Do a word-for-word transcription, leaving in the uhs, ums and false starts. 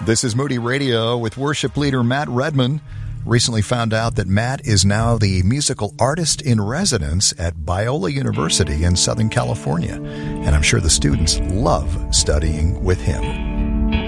This is Moody Radio with worship leader Matt Redman. Recently found out that Matt is now the musical artist in residence at Biola University in Southern California, and I'm sure the students love studying with him.